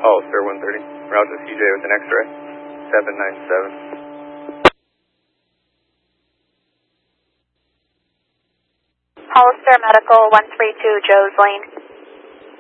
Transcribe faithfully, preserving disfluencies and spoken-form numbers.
Hollister one thirty. Roger C J with an X-ray. seven nine seven. Hollister Medical one three two, Joe's Lane.